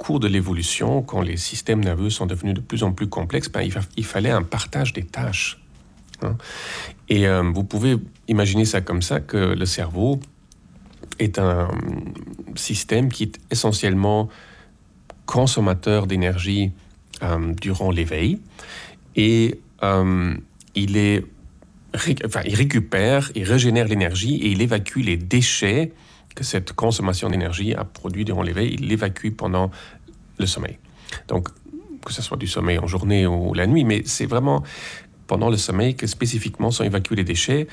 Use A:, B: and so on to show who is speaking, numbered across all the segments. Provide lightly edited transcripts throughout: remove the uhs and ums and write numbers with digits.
A: cours de l'évolution, quand les systèmes nerveux sont devenus de plus en plus complexes, il fallait un partage des tâches. Hein. Et vous pouvez imaginer ça comme ça, que le cerveau est un système qui est essentiellement consommateur d'énergie durant l'éveil. Et il récupère, il régénère l'énergie et il évacue les déchets que cette consommation d'énergie a produit durant l'éveil, il l'évacue pendant le sommeil. Donc, que ce soit du sommeil en journée ou la nuit, mais c'est vraiment pendant le sommeil que spécifiquement sont évacués les déchets.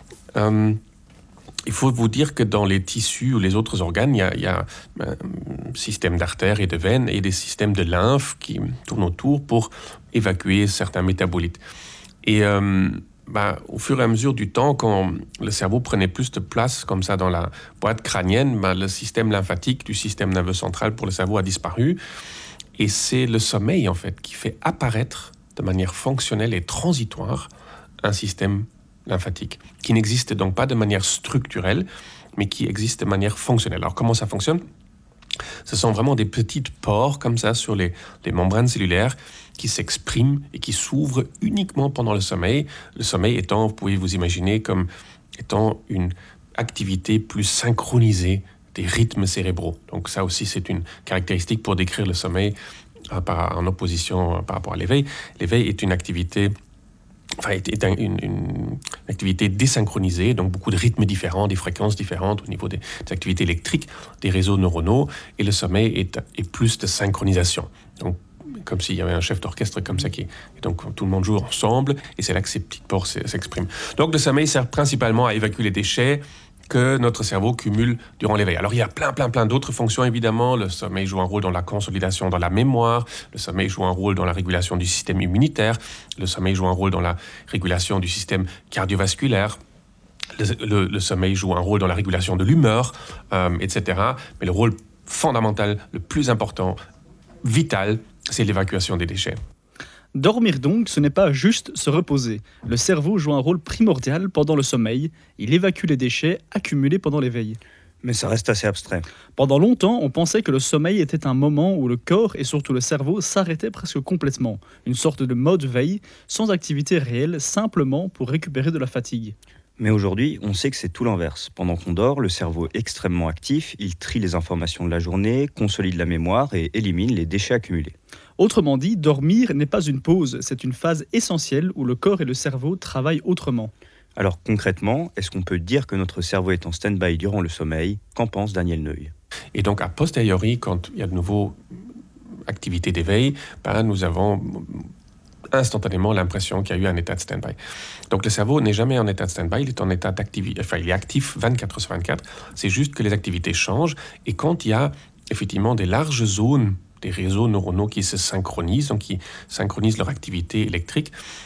A: Il faut vous dire que dans les tissus ou les autres organes, il y a un système d'artères et de veines et des systèmes de lymphe qui tournent autour pour évacuer certains métabolites. Et au fur et à mesure du temps, quand le cerveau prenait plus de place comme ça dans la boîte crânienne, le système lymphatique du système nerveux central pour le cerveau a disparu. Et c'est le sommeil, en fait, qui fait apparaître de manière fonctionnelle et transitoire un système lymphatique, qui n'existe donc pas de manière structurelle, mais qui existe de manière fonctionnelle. Alors, comment ça fonctionne ? Ce sont vraiment des petites pores comme ça sur les membranes cellulaires qui s'expriment et qui s'ouvrent uniquement pendant le sommeil. Le sommeil étant, vous pouvez vous imaginer comme étant une activité plus synchronisée des rythmes cérébraux. Donc ça aussi, c'est une caractéristique pour décrire le sommeil en opposition par rapport à l'éveil. L'éveil est une activité une activité désynchronisée, donc beaucoup de rythmes différents, des fréquences différentes au niveau des activités électriques, des réseaux neuronaux, et le sommeil est plus de synchronisation. Donc, comme s'il y avait un chef d'orchestre comme ça et donc tout le monde joue ensemble, et c'est là que ces petites pores s'expriment. Donc le sommeil sert principalement à évacuer les déchets que notre cerveau cumule durant l'éveil. Alors il y a plein d'autres fonctions évidemment. Le sommeil joue un rôle dans la consolidation, dans la mémoire. Le sommeil joue un rôle dans la régulation du système immunitaire. Le sommeil joue un rôle dans la régulation du système cardiovasculaire. Le sommeil joue un rôle dans la régulation de l'humeur, etc. Mais le rôle fondamental, le plus important, vital, c'est l'évacuation des déchets.
B: Dormir donc, ce n'est pas juste se reposer. Le cerveau joue un rôle primordial pendant le sommeil. Il évacue les déchets accumulés pendant l'éveil.
C: Mais ça reste assez abstrait.
B: Pendant longtemps, on pensait que le sommeil était un moment où le corps et surtout le cerveau s'arrêtaient presque complètement. Une sorte de mode veille, sans activité réelle, simplement pour récupérer de la fatigue.
C: Mais aujourd'hui, on sait que c'est tout l'inverse. Pendant qu'on dort, le cerveau est extrêmement actif, il trie les informations de la journée, consolide la mémoire et élimine les déchets accumulés.
B: Autrement dit, dormir n'est pas une pause, c'est une phase essentielle où le corps et le cerveau travaillent autrement.
C: Alors concrètement, est-ce qu'on peut dire que notre cerveau est en stand-by durant le sommeil ? Qu'en pense Daniel Neuil ?
A: Et donc, a posteriori, quand il y a de nouveau activité d'éveil, nous avons instantanément l'impression qu'il y a eu un état de stand-by. Donc le cerveau n'est jamais en état de stand-by, il est en état d'activité, il est actif 24 sur 24, c'est juste que les activités changent, et quand il y a effectivement des larges zones, des réseaux neuronaux qui se synchronisent, donc qui synchronisent leur activité électrique,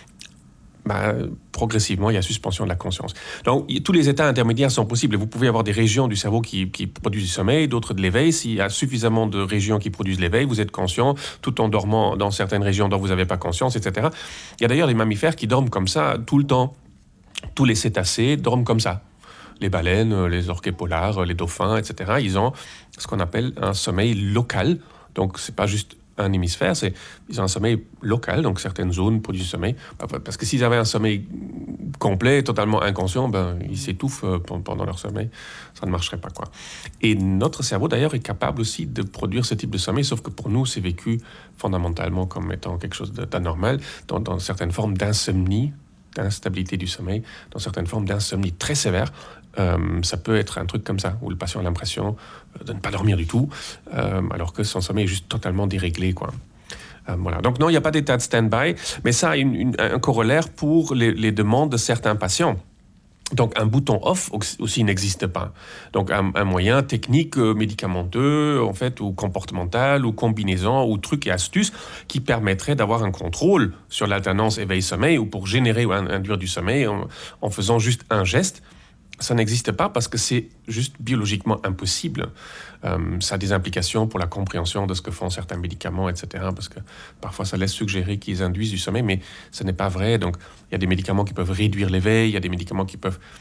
A: progressivement, il y a suspension de la conscience. Donc, tous les états intermédiaires sont possibles. Vous pouvez avoir des régions du cerveau qui produisent du sommeil, d'autres de l'éveil. S'il y a suffisamment de régions qui produisent l'éveil, vous êtes conscient, tout en dormant dans certaines régions dont vous n'avez pas conscience, etc. Il y a d'ailleurs des mammifères qui dorment comme ça tout le temps. Tous les cétacés dorment comme ça. Les baleines, les orques polars, les dauphins, etc. Ils ont ce qu'on appelle un sommeil local. Donc, c'est pas juste un hémisphère, ils ont un sommeil local, donc certaines zones produisent du sommeil. Parce que s'ils avaient un sommeil complet, totalement inconscient, ils s'étouffent pendant leur sommeil. Ça ne marcherait pas, quoi. Et notre cerveau, d'ailleurs, est capable aussi de produire ce type de sommeil, sauf que pour nous, c'est vécu fondamentalement comme étant quelque chose d'anormal, dans certaines formes d'insomnie, d'instabilité du sommeil, dans certaines formes d'insomnie très sévères. Ça peut être un truc comme ça, où le patient a l'impression de ne pas dormir du tout, alors que son sommeil est juste totalement déréglé, quoi. Voilà. Donc non, il n'y a pas d'état de stand-by, mais ça a un corollaire pour les demandes de certains patients. Donc un bouton off aussi n'existe pas. Donc un moyen technique, médicamenteux, en fait, ou comportemental, ou combinaison, ou trucs et astuces qui permettraient d'avoir un contrôle sur l'alternance éveil-sommeil, ou pour générer ou induire du sommeil en faisant juste un geste. Ça n'existe pas parce que c'est juste biologiquement impossible. Ça a des implications pour la compréhension de ce que font certains médicaments, etc. Parce que parfois, ça laisse suggérer qu'ils induisent du sommeil, mais ce n'est pas vrai. Donc, il y a des médicaments qui peuvent réduire l'éveil, il y a des médicaments qui peuvent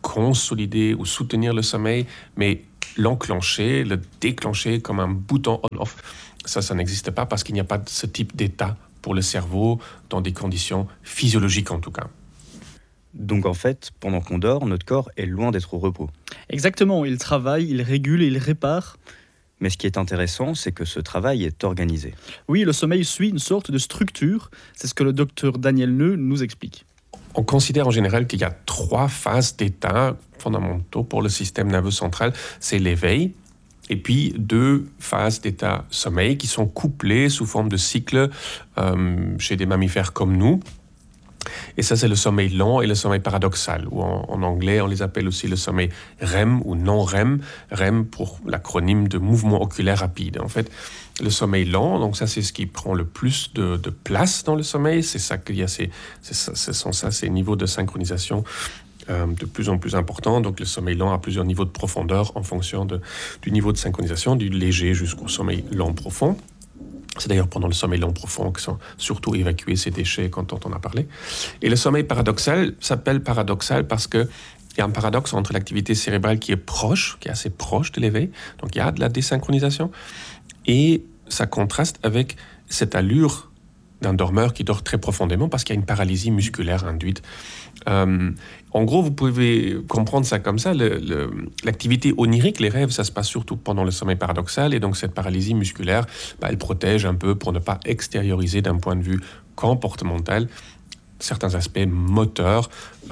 A: consolider ou soutenir le sommeil, mais l'enclencher, le déclencher comme un bouton on-off, ça n'existe pas parce qu'il n'y a pas de ce type d'état pour le cerveau dans des conditions physiologiques en tout cas.
C: Donc en fait, pendant qu'on dort, notre corps est loin d'être au repos.
B: Exactement, il travaille, il régule et il répare.
C: Mais ce qui est intéressant, c'est que ce travail est organisé.
B: Oui, le sommeil suit une sorte de structure, c'est ce que le docteur Daniel Neu nous explique.
A: On considère en général qu'il y a 3 phases d'état fondamentaux pour le système nerveux central. C'est l'éveil, et puis 2 phases d'état sommeil qui sont couplées sous forme de cycle chez des mammifères comme nous. Et ça, c'est le sommeil lent et le sommeil paradoxal, ou en anglais, on les appelle aussi le sommeil REM ou non-REM. REM pour l'acronyme de mouvement oculaire rapide. En fait, le sommeil lent, donc ça, c'est ce qui prend le plus de place dans le sommeil. C'est ça qu'il y a, ce sont ces niveaux de synchronisation de plus en plus importants. Donc, le sommeil lent a plusieurs niveaux de profondeur en fonction du niveau de synchronisation, du léger jusqu'au sommeil lent profond. C'est d'ailleurs pendant le sommeil lent profond que sont surtout évacués ces déchets dont on a parlé. Et le sommeil paradoxal s'appelle paradoxal parce qu'il y a un paradoxe entre l'activité cérébrale qui est assez proche de l'éveil, donc il y a de la désynchronisation, et ça contraste avec cette allure d'un dormeur qui dort très profondément parce qu'il y a une paralysie musculaire induite. En gros, vous pouvez comprendre ça comme ça. L'activité onirique, les rêves, ça se passe surtout pendant le sommeil paradoxal. Et donc, cette paralysie musculaire, elle protège un peu pour ne pas extérioriser d'un point de vue comportemental certains aspects moteurs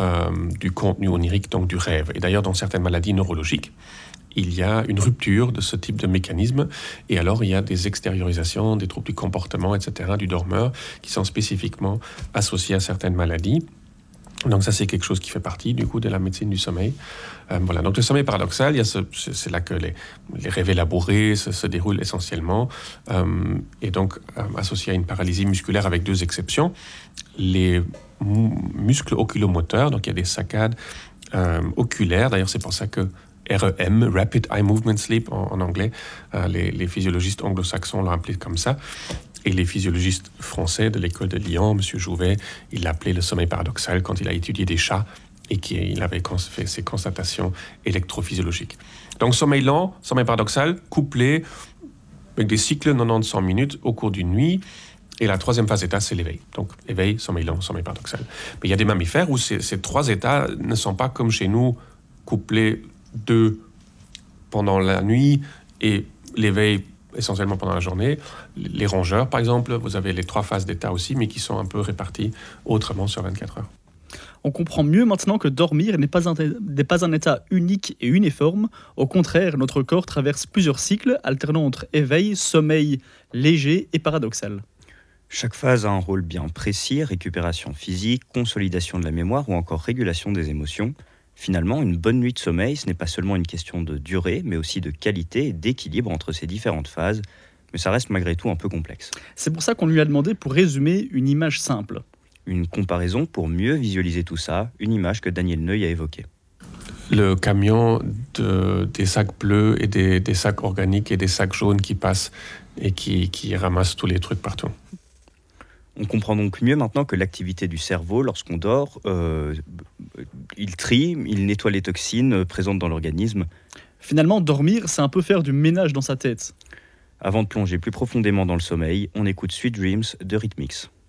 A: du contenu onirique, donc du rêve. Et d'ailleurs, dans certaines maladies neurologiques, il y a une rupture de ce type de mécanisme. Et alors, il y a des extériorisations, des troubles du comportement, etc., du dormeur, qui sont spécifiquement associés à certaines maladies. Donc ça, c'est quelque chose qui fait partie du coup de la médecine du sommeil. Voilà. Donc le sommeil paradoxal, c'est là que les rêves élaborés se déroulent essentiellement, et donc associé à une paralysie musculaire avec 2 exceptions. Les muscles oculomoteurs, donc il y a des saccades oculaires, d'ailleurs c'est pour ça que REM, Rapid Eye Movement Sleep en anglais, les physiologistes anglo-saxons l'ont appelé comme ça. Et les physiologistes français de l'école de Lyon, M. Jouvet, il l'appelait le sommeil paradoxal quand il a étudié des chats et qu'il avait fait ses constatations électrophysiologiques. Donc sommeil lent, sommeil paradoxal, couplé avec des cycles 90-100 minutes au cours d'une nuit. Et la 3e phase d'état, c'est l'éveil. Donc éveil, sommeil lent, sommeil paradoxal. Mais il y a des mammifères où ces 3 états ne sont pas comme chez nous, couplés 2 pendant la nuit et l'éveil essentiellement pendant la journée. Les rongeurs, par exemple, vous avez les 3 phases d'état aussi, mais qui sont un peu réparties autrement sur 24 heures.
B: On comprend mieux maintenant que dormir n'est pas un état unique et uniforme. Au contraire, notre corps traverse plusieurs cycles, alternant entre éveil, sommeil léger et paradoxal.
C: Chaque phase a un rôle bien précis, récupération physique, consolidation de la mémoire ou encore régulation des émotions. Finalement, une bonne nuit de sommeil, ce n'est pas seulement une question de durée, mais aussi de qualité et d'équilibre entre ces différentes phases. Mais ça reste malgré tout un peu complexe.
B: C'est pour ça qu'on lui a demandé, pour résumer, une image simple.
C: Une comparaison pour mieux visualiser tout ça, une image que Daniel Neu a évoquée.
A: Le camion des sacs bleus et des sacs organiques et des sacs jaunes qui passent et qui ramassent tous les trucs partout.
C: On comprend donc mieux maintenant que l'activité du cerveau, lorsqu'on dort, il trie, il nettoie les toxines présentes dans l'organisme.
B: Finalement, dormir, c'est un peu faire du ménage dans sa tête.
C: Avant de plonger plus profondément dans le sommeil, on écoute Sweet Dreams de Rhythmix.